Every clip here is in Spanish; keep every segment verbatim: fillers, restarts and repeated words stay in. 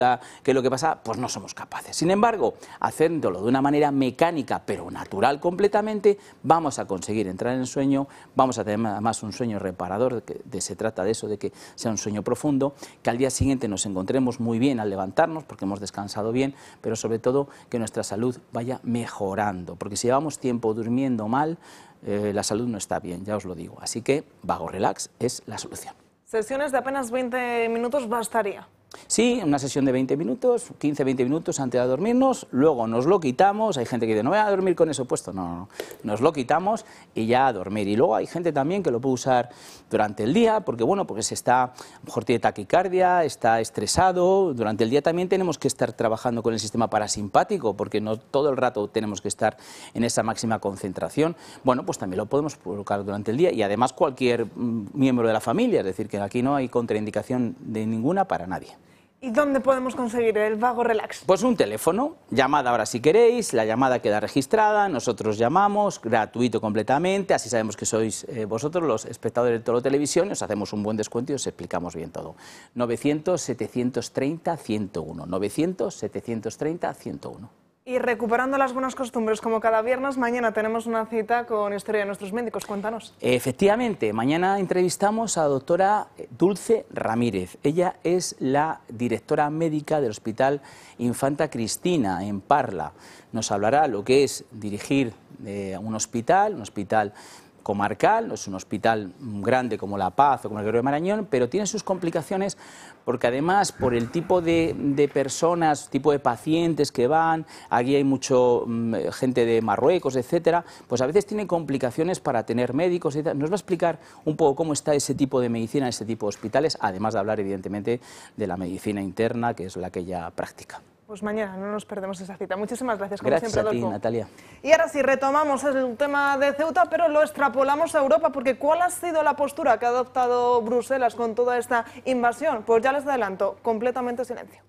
qué es lo que pasa, pues no somos capaces. Sin embargo, haciéndolo de una manera mecánica, pero natural completamente, vamos a conseguir entrar en el sueño, vamos a tener además un sueño reparador, de que de, se trata de eso, de que sea un sueño profundo, que al día siguiente nos encontremos muy bien al levantarnos, porque hemos descansado bien, pero sobre todo que nuestra salud vaya mejorando, porque si llevamos tiempo durmiendo mal, eh, la salud no está bien, ya os lo digo. Así que Vago Relax es la solución. Sesiones de apenas veinte minutos bastaría. Sí, una sesión de veinte minutos, quince a veinte minutos antes de dormirnos, luego nos lo quitamos, hay gente que dice, no voy a dormir con eso puesto, no, no, no, nos lo quitamos y ya a dormir. Y luego hay gente también que lo puede usar durante el día, porque bueno, porque se está, a lo mejor tiene taquicardia, está estresado, durante el día también tenemos que estar trabajando con el sistema parasimpático, porque no todo el rato tenemos que estar en esa máxima concentración. Bueno, pues también lo podemos colocar durante el día y además cualquier mm, miembro de la familia, es decir, que aquí no hay contraindicación de ninguna para nadie. ¿Y dónde podemos conseguir el Vago Relax? Pues un teléfono, llamada ahora si queréis, la llamada queda registrada, nosotros llamamos, gratuito completamente, así sabemos que sois eh, vosotros los espectadores de Tolo Televisión y os hacemos un buen descuento y os explicamos bien todo. novecientos, setecientos treinta, ciento uno, novecientos, setecientos treinta, ciento uno. Y recuperando las buenas costumbres, como cada viernes, mañana tenemos una cita con Historia de Nuestros Médicos. Cuéntanos. Efectivamente, mañana entrevistamos a la doctora Dulce Ramírez. Ella es la directora médica del Hospital Infanta Cristina, en Parla. Nos hablará lo que es dirigir eh, un hospital, un hospital comarcal, no es un hospital grande como La Paz o como el Gregorio Marañón, pero tiene sus complicaciones porque además por el tipo de, de personas, tipo de pacientes que van, aquí hay mucho um, gente de Marruecos, etcétera, pues a veces tienen complicaciones para tener médicos, etcétera. Nos va a explicar un poco cómo está ese tipo de medicina, ese tipo de hospitales, además de hablar evidentemente de la medicina interna, que es la que ella practica. Pues mañana no nos perdemos esa cita. Muchísimas gracias, como gracias siempre, a ti, Adolfo. Natalia. Y ahora sí, retomamos el tema de Ceuta, pero lo extrapolamos a Europa, porque ¿cuál ha sido la postura que ha adoptado Bruselas con toda esta invasión? Pues ya les adelanto, completamente silencio.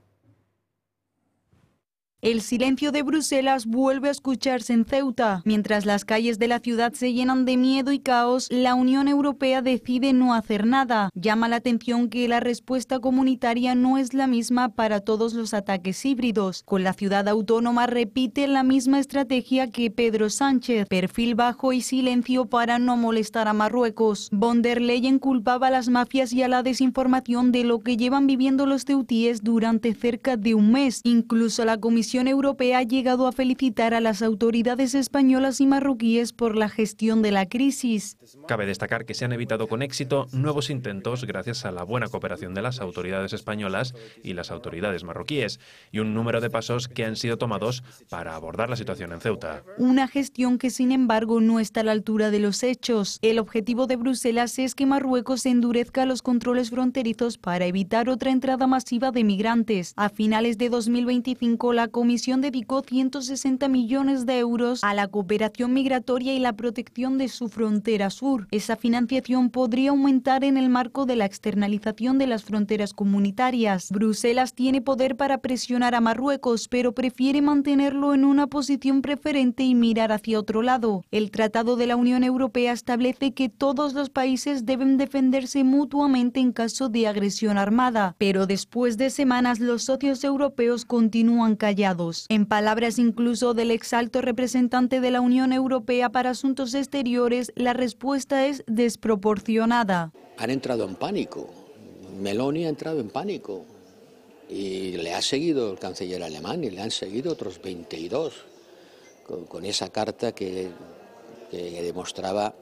El silencio de Bruselas vuelve a escucharse en Ceuta. Mientras las calles de la ciudad se llenan de miedo y caos, la Unión Europea decide no hacer nada. Llama la atención que la respuesta comunitaria no es la misma para todos los ataques híbridos. Con la ciudad autónoma repite la misma estrategia que Pedro Sánchez, perfil bajo y silencio para no molestar a Marruecos. Von der Leyen culpaba a las mafias y a la desinformación de lo que llevan viviendo los ceutíes durante cerca de un mes. Incluso la Comisión La Comisión Europea ha llegado a felicitar a las autoridades españolas y marroquíes por la gestión de la crisis. Cabe destacar que se han evitado con éxito nuevos intentos gracias a la buena cooperación de las autoridades españolas y las autoridades marroquíes y un número de pasos que han sido tomados para abordar la situación en Ceuta. Una gestión que, sin embargo, no está a la altura de los hechos. El objetivo de Bruselas es que Marruecos endurezca los controles fronterizos para evitar otra entrada masiva de migrantes. A finales de dos mil veinticinco, la Comisión dedicó ciento sesenta millones de euros a la cooperación migratoria y la protección de su frontera sur. Esa financiación podría aumentar en el marco de la externalización de las fronteras comunitarias. Bruselas tiene poder para presionar a Marruecos, pero prefiere mantenerlo en una posición preferente y mirar hacia otro lado. El Tratado de la Unión Europea establece que todos los países deben defenderse mutuamente en caso de agresión armada, pero después de semanas los socios europeos continúan callados. En palabras incluso del ex alto representante de la Unión Europea para Asuntos Exteriores, la respuesta es desproporcionada. Han entrado en pánico. Meloni ha entrado en pánico. Y le ha seguido el canciller alemán y le han seguido otros veintidós con, con esa carta que, que demostraba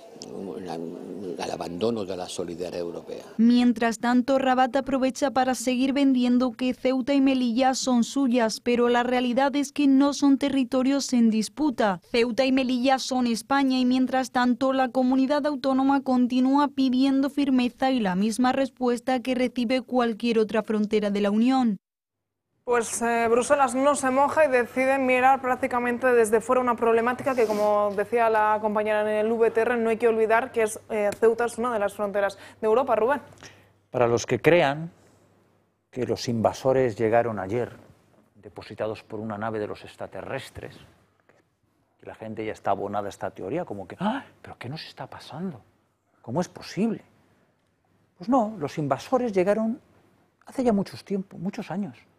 al abandono de la solidaridad europea. Mientras tanto, Rabat aprovecha para seguir vendiendo que Ceuta y Melilla son suyas, pero la realidad es que no son territorios en disputa. Ceuta y Melilla son España y mientras tanto la comunidad autónoma continúa pidiendo firmeza y la misma respuesta que recibe cualquier otra frontera de la Unión. Pues eh, Bruselas no se moja y decide mirar prácticamente desde fuera una problemática que, como decía la compañera en el V T R, no hay que olvidar que es eh, Ceuta es una de las fronteras de Europa. Rubén. Para los que crean que los invasores llegaron ayer, depositados por una nave de los extraterrestres, que la gente ya está abonada a esta teoría, como que, ¡ah! ¿Pero qué nos está pasando? ¿Cómo es posible? Pues no, los invasores llegaron hace ya muchos tiempos, muchos años.